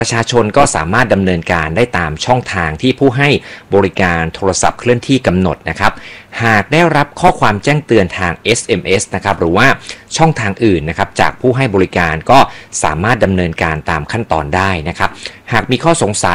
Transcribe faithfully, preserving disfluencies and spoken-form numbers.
ประชาชนก็สามารถดำเนินการได้ตามช่องทางที่ผู้ให้บริการโทรศัพท์เคลื่อนที่กำหนดนะครับหากได้รับข้อความแจ้งเตือนทาง เอส เอ็ม เอส นะครับหรือว่าช่องทางอื่นนะครับจากผู้ให้บริการก็สามารถดำเนินการตามขั้นตอนได้นะครับหากมีข้อสงสัย